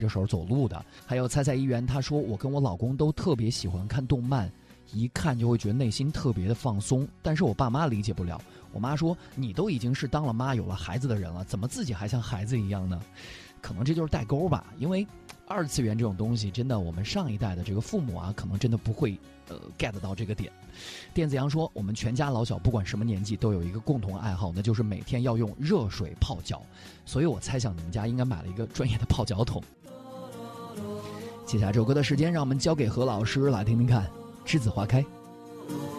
这时候走路的。还有菜菜一元，他说我跟我老公都特别喜欢看动漫，一看就会觉得内心特别的放松，但是我爸妈理解不了。我妈说你都已经是当了妈有了孩子的人了，怎么自己还像孩子一样呢？可能这就是代沟吧，因为二次元这种东西真的我们上一代的这个父母啊，可能真的不会get 到这个点。电子羊说我们全家老小不管什么年纪都有一个共同爱好，那就是每天要用热水泡脚，所以我猜想你们家应该买了一个专业的泡脚桶。接下来这首歌的时间让我们交给何老师来听听看栀子花开。